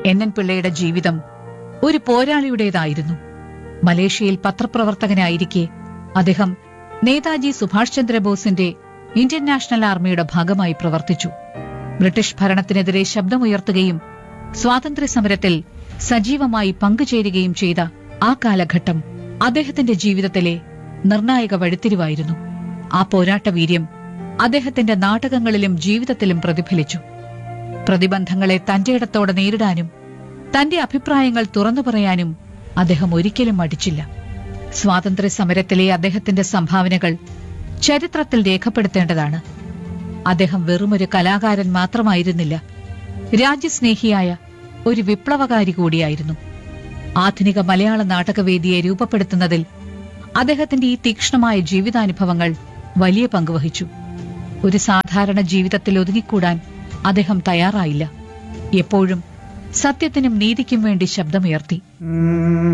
NN പിള്ളയുടെ ജീവിതം ഒരു പോരാളിയുടേതായിരുന്നു. മലേഷ്യയിൽ പത്രപ്രവർത്തകനായിരിക്കെ അദ്ദേഹം നേതാജി സുഭാഷ് ചന്ദ്രബോസിന്റെ ഇന്ത്യൻ നാഷണൽ ആർമിയുടെ ഭാഗമായി പ്രവർത്തിച്ചു. ബ്രിട്ടീഷ് ഭരണത്തിനെതിരെ ശബ്ദമുയർത്തുകയും സ്വാതന്ത്ര്യ സമരത്തിൽ സജീവമായി പങ്കുചേരുകയും ചെയ്ത ആ കാലഘട്ടം അദ്ദേഹത്തിന്റെ ജീവിതത്തിലെ നിർണായക വഴിത്തിരിവായിരുന്നു. ആ പോരാട്ടവീര്യം അദ്ദേഹത്തിന്റെ നാടകങ്ങളിലും ജീവിതത്തിലും പ്രതിഫലിച്ചു. പ്രതിബന്ധങ്ങളെ തന്റേടത്തോടെ നേരിടാനും തന്റെ അഭിപ്രായങ്ങൾ തുറന്നു പറയാനും അദ്ദേഹം ഒരിക്കലും മടിച്ചില്ല. സ്വാതന്ത്ര്യ സമരത്തിലെ അദ്ദേഹത്തിന്റെ സംഭാവനകൾ ചരിത്രത്തിൽ രേഖപ്പെടുത്തേണ്ടതാണ്. അദ്ദേഹം വെറുമൊരു കലാകാരൻ മാത്രമായിരുന്നില്ല, രാജ്യസ്നേഹിയായ ഒരു വിപ്ലവകാരി കൂടിയായിരുന്നു. ആധുനിക മലയാള നാടകവേദിയെ രൂപപ്പെടുത്തുന്നതിൽ അദ്ദേഹത്തിന്റെ ഈ തീക്ഷ്ണമായ ജീവിതാനുഭവങ്ങൾ വലിയ പങ്കുവഹിച്ചു. ഒരു സാധാരണ ജീവിതത്തിൽ ഒതുങ്ങിക്കൂടാൻ അദ്ദേഹം തയ്യാറായില്ല. എപ്പോഴും സത്യത്തിനും നീതിക്കും വേണ്ടി ശബ്ദമുയർത്തി.